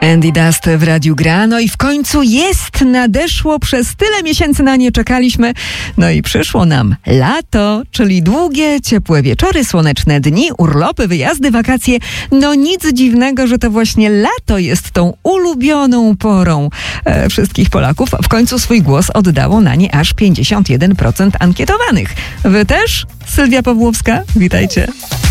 Andy Dust w Radiu Gra. No i w końcu nadeszło, przez tyle miesięcy na nie czekaliśmy. No i przyszło nam lato, czyli długie, ciepłe wieczory, słoneczne dni, urlopy, wyjazdy, wakacje. No nic dziwnego, że to właśnie lato jest tą ulubioną porą wszystkich Polaków. W końcu swój głos oddało na nie aż 51% ankietowanych. Wy też? Sylwia Pawłowska, witajcie.